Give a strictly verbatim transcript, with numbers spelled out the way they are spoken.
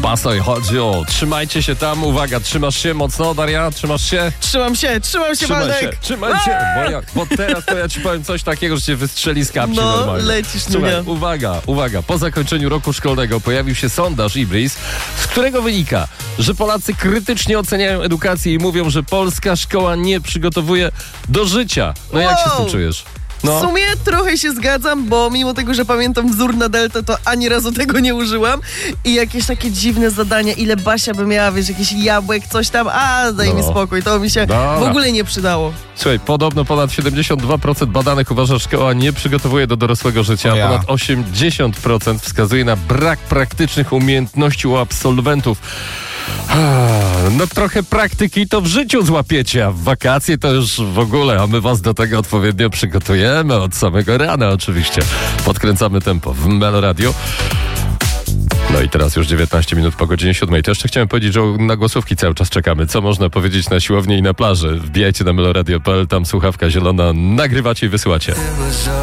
Basoj chodzi o trzymajcie się tam, uwaga, trzymasz się mocno, Daria? Trzymasz się? Trzymam się, trzymam się, Trzymaj Waldek. się, trzymaj się, bo, ja, bo teraz to ja ci powiem coś takiego, że cię wystrzeli z kapci No, normalnie. lecisz, Słuchaj, Nunia. uwaga, uwaga, po zakończeniu roku szkolnego pojawił się sondaż Ibris, z którego wynika, że Polacy krytycznie oceniają edukację i mówią, że polska szkoła nie przygotowuje do życia. No jak się z tym Wow. czujesz? W No. sumie trochę się zgadzam, bo mimo tego, że pamiętam wzór na deltę, to ani razu tego nie użyłam. I jakieś takie dziwne zadania, ile Basia by miała, wiesz, jakiś jabłek, coś tam, a daj No. mi spokój, to mi się Dobra. w ogóle nie przydało. Słuchaj, podobno ponad siedemdziesiąt dwa procent badanych uważa, że szkoła nie przygotowuje do dorosłego życia, O a ja. ponad osiemdziesiąt procent wskazuje na brak praktycznych umiejętności u absolwentów. No trochę praktyki to w życiu złapiecie, a w wakacje to już w ogóle, a my was do tego odpowiednio przygotujemy od samego rana oczywiście. Podkręcamy tempo w Melo Radio. No i teraz już dziewiętnaście minut po godzinie siódmej. To jeszcze chciałem powiedzieć, że na głosówki cały czas czekamy. Co można powiedzieć na siłowni i na plaży? Wbijajcie na meloradio kropka p l, tam słuchawka zielona, nagrywacie i wysyłacie.